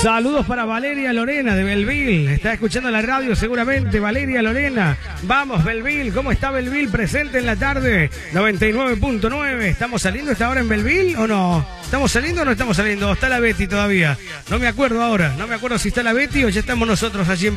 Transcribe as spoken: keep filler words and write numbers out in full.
Saludos para Valeria Lorena de Belville. Está escuchando la radio seguramente. Valeria Lorena. Vamos, Belville. ¿Cómo está Belville? Presente en la tarde. noventa y nueve punto nueve. ¿Estamos saliendo esta hora en Belville o no? ¿Estamos saliendo o no estamos saliendo? ¿O está la Betty todavía? No me acuerdo ahora. No me acuerdo si está la Betty o ya estamos nosotros allí en